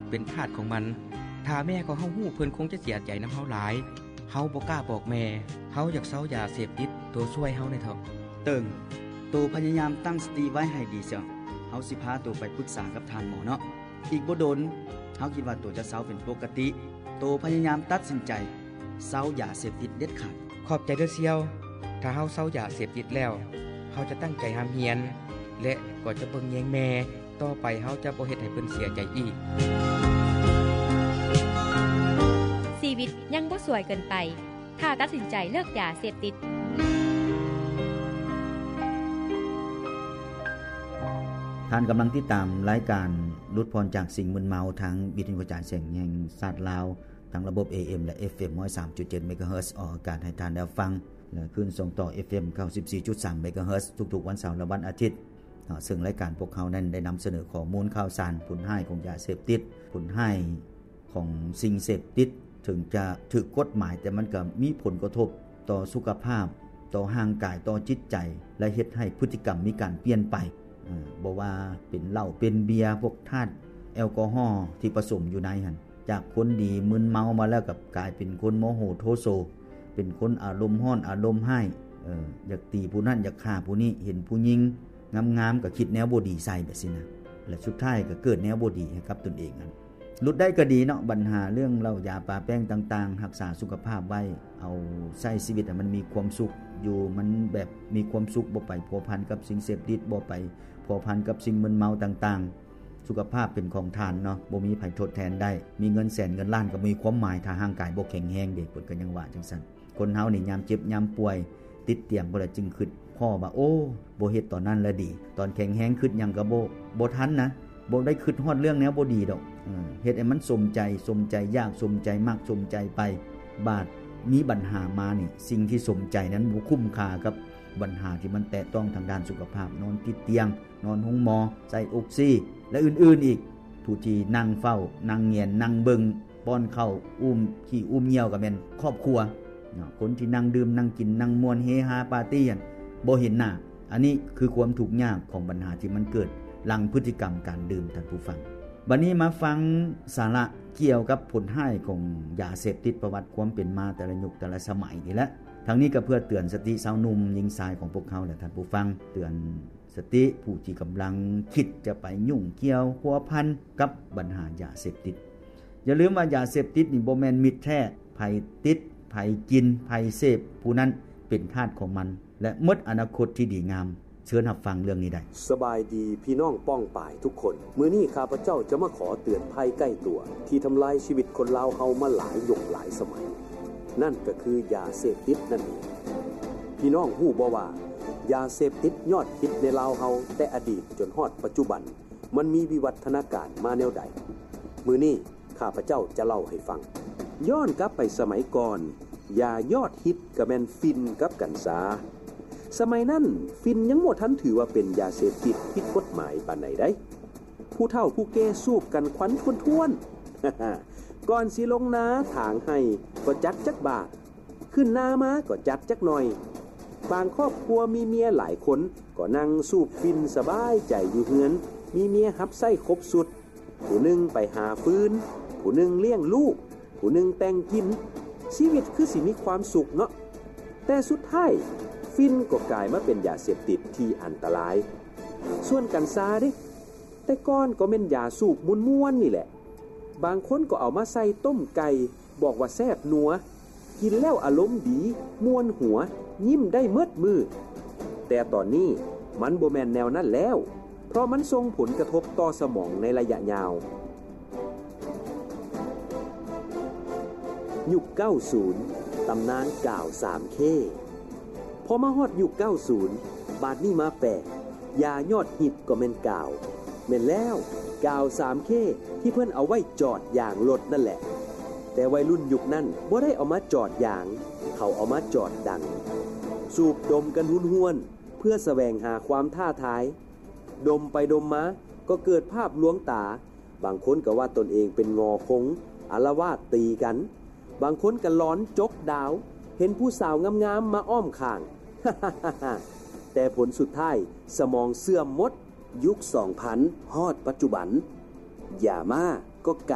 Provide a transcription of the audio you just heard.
เป็นทาสของมันถ้าแม่ของเฮาฮู้เพิ่นคงจะเสียใจนำเฮาหลายเฮาบ่กล้าบอกแม่เฮาอยากเซายาเสพติดตัวช่วยเฮาได้เถาะเติงตัวพยายามตั้งสติไว้ให้ดีเสียเฮาสิพาตัวไปปรึกษากับท่านหมอเนาะอีกบ่โดนเฮาคิดว่าตัวจะเซาเป็นปกติตัวพยายามตัดสินใจเซายาเสพติดเด็ดขาดขอบใจเด้อเสี่ยวถ้าเฮาเซายาเสพติดแล้วเฮาจะตั้งใจหามเรียนและก็จะเบิ่งแยงแม่ต่อไปเฮาจะบ่เฮ็ดให้เพิ่นเสียใจอีกชีวิตยังบ่สวยเกินไปถ้าตัดสินใจเลิกยาเสพติดท่านกำลังติดตามรายการลดพรจากสิ่งมึนเมาทางวิทยุกระจายเสียงแห่งชาติลาวทางระบบ AM และ FM 103.7 เมกะเฮิรตซ์ออกอากาศให้ท่านได้ฟังและขึ้นส่งต่อ FM 94.3 เมกะเฮิรตซ์ทุกๆวันเสาร์และวันอาทิตย์ซึ่งรายการพวกเขานั้นได้นำเสนอข้อมูลข่าวสารผลให้ของยาเสพติดผลให้ของสิ่งเสพติดถึงจะถูกกฎหมายแต่มันก็มีผลกระทบต่อสุขภาพต่อร่างกายต่อจิตใจและเฮ็ดให้พฤติกรรมมีการเปลี่ยนไปบ่ว่าเป็นเหล้าเป็นเบียร์พวกธาตุแอลกอฮอล์ที่ผสมอยู่ในหั่นจากคนดีมึนเมามาแล้วกับกลายเป็นคนโมโหโทโสเป็นคนอารมณ์ร้อนอารมณ์ร้ายอยากตีผู้นั้นอยากฆ่าผู้นี้เห็นผู้หญิงงามๆก็คิดแนวบ่ดีใส่แบบนี้นะและสุดท้ายก็เกิดแนวบ่ดีให้กับตนเองนั่นหลุดได้ก็ดีเนาะปัญหาเรื่องเหล้ายาปลาแป้งต่างๆรักษาสุขภาพไว้เอาใช้ชีวิตให้มันมีความสุขอยู่มันแบบมีความสุขบ่ไปพัวพันกับสิ่งเสพติดบ่ไปพัวพันกับสิ่งมึนเมาต่างๆสุขภาพเป็นของทานเนาะบ่มีไผทดแทนได้มีเงินแสนเงินล้านก็มีความหมายถ้าร่างกายบ่แข็งแรงเด้เพิ่นก็ยังว่าจังซั่นคนเฮานี่ยามเจ็บยามป่วยติดเตียงบ่ได้จึงคิดพ่อว่าโอ้บ่เฮ็ดตอนนั้นแล้วดีตอนแข็งแรงคิดหยังก็บ่ทันนะบ่ได้คิดฮอดเรื่องแนวบ่ดีดอกเฮ็ดให้มันสมใจยากสมใจมากสมใจไปบาดมีปัญหามานี่สิ่งที่สมใจนั้นบ่คุ้มค่ากับปัญหาที่มันแตะต้องทางด้านสุขภาพนอนติดเตียงนอนห้องหมอใส่ออกซิและอื่นๆอีกผู้ที่นั่งเฝ้านั่งเงียนนั่งเบิ่งป้อนข้าวอุ้มขี้อุ้มเหี่ยวก็แม่นครอบครัวคนที่นั่งดื่มนั่งกินนั่งม่วนเฮฮาปาร์ตี้บ่เห็นหน้าอันนี้คือความทุกข์ยากของปัญหาที่มันเกิดหลังพฤติกรรมการดื่มท่านผู้ฟังบัดนี้มาฟังสาระเกี่ยวกับผลให้ของยาเสพติดประวัติความเป็นมาแต่ละยุคแต่ละสมัยนี่แหละทั้งนี้ก็เพื่อเตือนสติสาวหนุ่มหญิงชายของพวกเขาและท่านผู้ฟังเตือนสติผู้ที่กำลังคิดจะไปยุ่งเกี่ยวพัวพันกับปัญหายาเสพติดอย่าลืมว่ายาเสพติดนี่บ่แม่นมิตรแท้ไผติดไผกินไผเสพผู้นั้นเป็นทาสของมันและหมดอนาคตที่ดีงามเชิญรับฟังเรื่องนี้ได้สบายดีพี่น้องป้องป่ายทุกคนมื้อนี้ข้าพเจ้าจะมาขอเตือนภัยใกล้ตัวที่ทำลายชีวิตคนลาวเฮามาหลายยุคหลายสมัยนั่นก็คือยาเสพติดนั่นเองพี่น้องฮู้บ่ว่ายาเสพติดยอดฮิตในลาวเฮาแต่อดีตจนฮอดปัจจุบันมันมีวิวัฒนาการมาแนวใดมื้อนี้ข้าพเจ้าจะเล่าให้ฟังย้อนกลับไปสมัยก่อนยายอดฮิตก็แม่นฟินกับกัญชาสมัยนั้นฟินยังบ่ทันถือว่าเป็นยาเสพติดผิดกฎหมายปานใดได้ผู้เฒ่าผู้แก่สูบกันควันท้วนๆก่อนสิลงนาถางให้ก็จัดจักบาทขึ้นนามาก็จัดจักหน่อยบางครอบครัวมีเมียหลายคนก็นั่งสูบฟินสบายใจอยู่เฮือนมีเมียรับใช้ครบสุดผู้หนึงไปหาฟืนผู้หนึงเลี้ยงลูกผู้หนึงแต่งกินชีวิตคือสิมีความสุขเนาะแต่สุดท้ายฟินก็กลายมาเป็นยาเสพติดที่อันตรายส่วนกัญชาเด้แต่ก่อนก็แม่นยาสูบม่วนๆนี่แหละบางคนก็เอามาใส่ต้มไก่บอกว่าแซ่บนัวกินแล้วอารมณ์ดีม่วนหัวยิ้มได้เมิดมือแต่ตอนนี้มันบ่แม่นแนวนั้นแล้วเพราะมันส่งผลกระทบต่อสมองในระยะยาวยุค90ตำนานกล่าว 3K พอมาฮอดยุค90บาดนี้มาแปลกยายอดฮิตก็แม่นกล่าวแม่นแล้วกล่าว 3K ที่เพิ่นเอาไว้จอดยางรถนั่นแหละแต่วัยรุ่นยุคนั้นบ่ได้เอามาจอดยางเขาเอามาจอดดังสูบดมกันห้วนๆเพื่อแสวงหาความท้าทายดมไปดมมาก็เกิดภาพลวงตาบางคนก็ว่าตนเองเป็นงอคงอาละวาดตีกันบางคนก็ร้อนจกดาวเห็นผู้สาวงามๆมาอ้อมข้าง แต่ผลสุดท้ายสมองเสื่อมหมดยุค 2000 ฮอดปัจจุบันอย่ามาก็